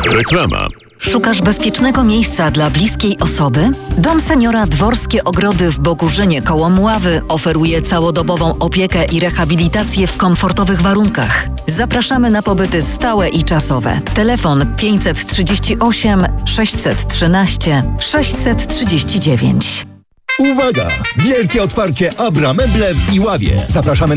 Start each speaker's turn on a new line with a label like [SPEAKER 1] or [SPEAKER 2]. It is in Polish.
[SPEAKER 1] Reklama.
[SPEAKER 2] Szukasz bezpiecznego miejsca dla bliskiej osoby? Dom Seniora Dworskie Ogrody w Bogórzynie koło Mławy oferuje całodobową opiekę i rehabilitację w komfortowych warunkach. Zapraszamy na pobyty stałe i czasowe. Telefon 538 613 639.
[SPEAKER 3] Uwaga! Wielkie otwarcie Abra Meble w Iławie. Zapraszamy